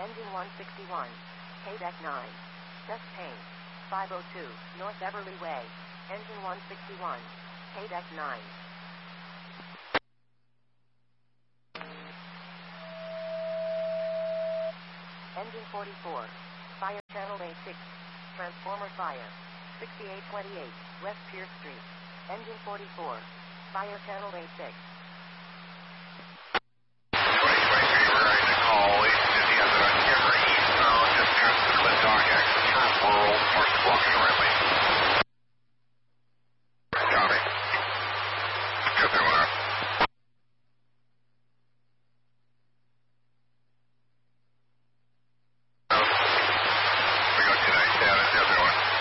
Engine 161. K-Deck 9. Test pain. 502, North Everly Way. Engine 161. K-Deck 9. Engine 44. Fire Channel A6. Transformer fire. 6828, West Pierce Street. Engine 44. Fire Channel A6. 2023, we're ready to call East India, East now, just near the Twin Dark, access for rural, Marshall walking around me.